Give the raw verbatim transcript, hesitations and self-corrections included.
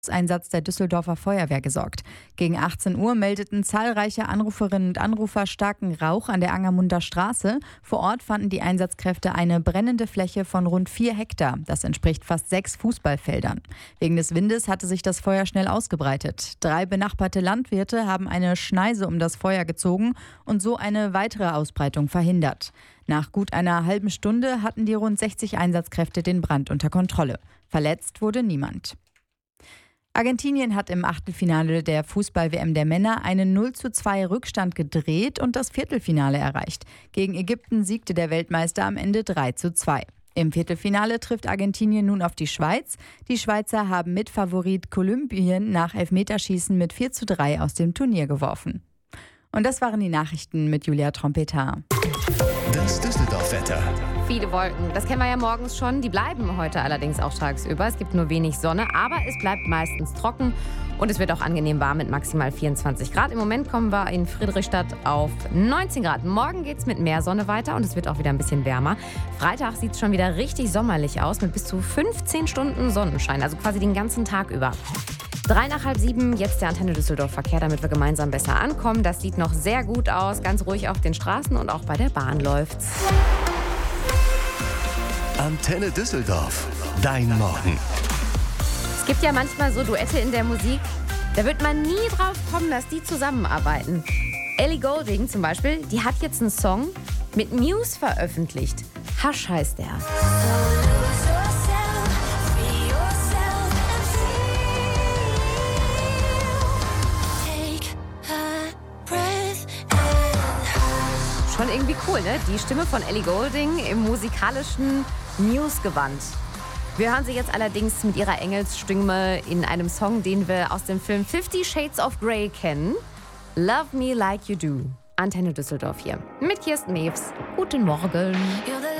Einsatz der Düsseldorfer Feuerwehr gesorgt. Gegen achtzehn Uhr meldeten zahlreiche Anruferinnen und Anrufer starken Rauch an der Angermunder Straße. Vor Ort fanden die Einsatzkräfte eine brennende Fläche von rund vier Hektar. Das entspricht fast sechs Fußballfeldern. Wegen des Windes hatte sich das Feuer schnell ausgebreitet. Drei benachbarte Landwirte haben eine Schneise um das Feuer gezogen und so eine weitere Ausbreitung verhindert. Nach gut einer halben Stunde hatten die rund sechzig Einsatzkräfte den Brand unter Kontrolle. Verletzt wurde niemand. Argentinien hat im Achtelfinale der Fußball-W M der Männer einen null zu zwei Rückstand gedreht und das Viertelfinale erreicht. Gegen Ägypten siegte der Weltmeister am Ende drei zu zwei. Im Viertelfinale trifft Argentinien nun auf die Schweiz. Die Schweizer haben Mitfavorit Kolumbien nach Elfmeterschießen mit vier zu drei aus dem Turnier geworfen. Und das waren die Nachrichten mit Julia Trompeter. Das Düsseldorf-Wetter. Viele Wolken, das kennen wir ja morgens schon. Die bleiben heute allerdings auch tagsüber. Es gibt nur wenig Sonne, aber es bleibt meistens trocken. Und es wird auch angenehm warm mit maximal vierundzwanzig Grad. Im Moment kommen wir in Friedrichstadt auf neunzehn Grad. Morgen geht es mit mehr Sonne weiter und es wird auch wieder ein bisschen wärmer. Freitag sieht es schon wieder richtig sommerlich aus mit bis zu fünfzehn Stunden Sonnenschein, also quasi den ganzen Tag über. Drei nach halb sieben, jetzt der Antenne Düsseldorf Verkehr, damit wir gemeinsam besser ankommen. Das sieht noch sehr gut aus, ganz ruhig auf den Straßen und auch bei der Bahn läuft's. Antenne Düsseldorf, dein Morgen. Es gibt ja manchmal so Duette in der Musik, da wird man nie drauf kommen, dass die zusammenarbeiten. Ellie Goulding zum Beispiel, die hat jetzt einen Song mit Muse veröffentlicht. Hush heißt der. Schon irgendwie cool, ne? Die Stimme von Ellie Goulding im musikalischen Muse-Gewand. Wir hören sie jetzt allerdings mit ihrer Engelsstimme in einem Song, den wir aus dem Film Fifty Shades of Grey kennen. Love Me Like You Do. Antenne Düsseldorf hier mit Kirsten Mewes. Guten Morgen.